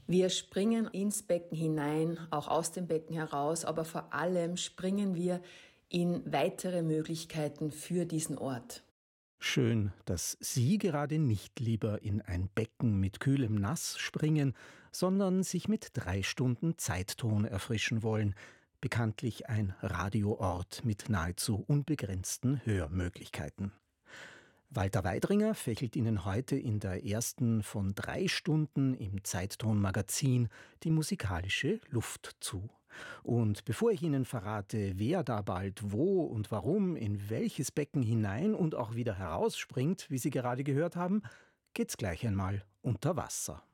Wir springen ins Becken hinein, auch aus dem Becken heraus, aber vor allem springen wir in weitere Möglichkeiten für diesen Ort. Schön, dass Sie gerade nicht lieber in ein Becken mit kühlem Nass springen, sondern sich mit 3 Stunden Zeitton erfrischen wollen. Bekanntlich ein Radioort mit nahezu unbegrenzten Hörmöglichkeiten. Walter Weidringer fächelt Ihnen heute in der ersten von 3 Stunden im Zeitton-Magazin die musikalische Luft zu. Und bevor ich Ihnen verrate, wer da bald wo und warum in welches Becken hinein und auch wieder herausspringt, wie Sie gerade gehört haben, geht's gleich einmal unter Wasser.